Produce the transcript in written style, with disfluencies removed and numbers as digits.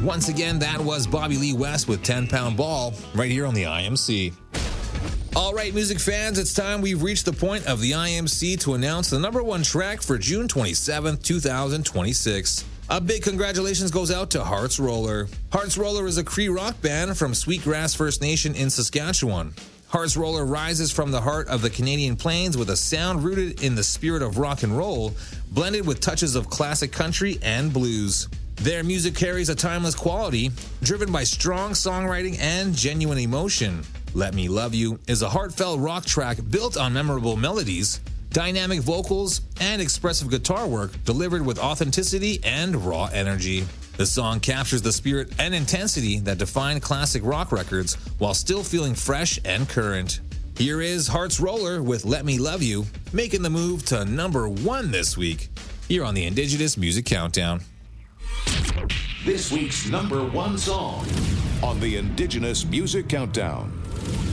Once again, that was Bobby Lee West with 10 Pound Ball right here on the IMC. All right, music fans, it's time we've reached the point of the IMC to announce the number one track for June 27th, 2026. A big congratulations goes out to Hearts Roller. Hearts Roller is a Cree rock band from Sweetgrass First Nation in Saskatchewan. Hearts Roller rises from the heart of the Canadian Plains with a sound rooted in the spirit of rock and roll, blended with touches of classic country and blues. Their music carries a timeless quality, driven by strong songwriting and genuine emotion. Let Me Love You is a heartfelt rock track built on memorable melodies, dynamic vocals, and expressive guitar work delivered with authenticity and raw energy. The song captures the spirit and intensity that define classic rock records while still feeling fresh and current. Here is Hearts Roller with Let Me Love You, making the move to number one this week, here on the Indigenous Music Countdown. This week's number one song on the Indigenous Music Countdown.